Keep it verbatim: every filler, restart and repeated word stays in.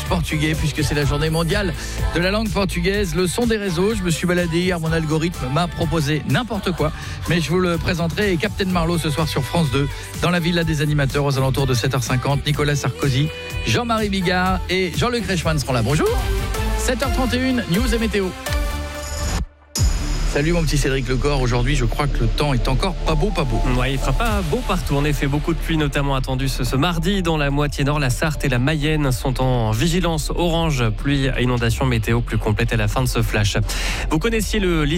portugais puisque c'est la journée mondiale de la langue portugaise. Le son des réseaux, je me suis baladé hier, mon algorithme m'a proposé n'importe quoi, mais je vous le présenterai. Et Captain Marlowe ce soir sur France deux, dans la Villa des animateurs aux alentours de sept heures cinquante. Nicolas Sarkozy, Jean-Marie Bigard et Jean-Luc Reichmann seront là. Bonjour. sept heures trente et une, news et météo. Salut mon petit Cédric Lecor, aujourd'hui je crois que le temps est encore pas beau, pas beau. Ouais, il fera pas beau partout, en effet, beaucoup de pluie notamment attendue ce, ce mardi dans la moitié nord. La Sarthe et la Mayenne sont en vigilance orange, pluie à inondation météo plus complète à la fin de ce flash. Vous connaissiez le